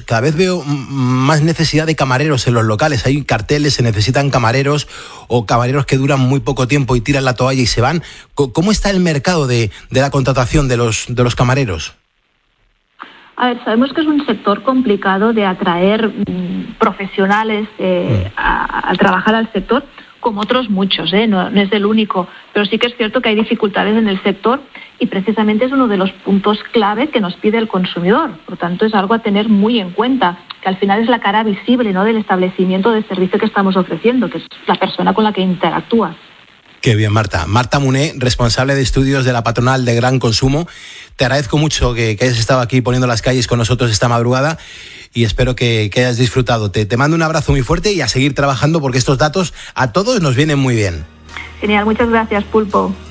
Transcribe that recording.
cada vez veo más necesidad de camareros en los locales. Hay carteles, se necesitan camareros o camareros que duran muy poco tiempo y tiran la toalla y se van. ¿Cómo está el mercado de la contratación de los camareros? A ver, sabemos que es un sector complicado de atraer profesionales a trabajar al sector, como otros muchos, no es el único, pero sí que es cierto que hay dificultades en el sector y precisamente es uno de los puntos clave que nos pide el consumidor. Por tanto, es algo a tener muy en cuenta, que al final es la cara visible, ¿no?, del establecimiento del servicio que estamos ofreciendo, que es la persona con la que interactúa. Qué bien, Marta. Marta Muné, responsable de estudios de la patronal de Gran Consumo. Te agradezco mucho que hayas estado aquí poniendo las calles con nosotros esta madrugada y espero que hayas disfrutado. Te mando un abrazo muy fuerte y a seguir trabajando porque estos datos a todos nos vienen muy bien. Genial, muchas gracias, Pulpo.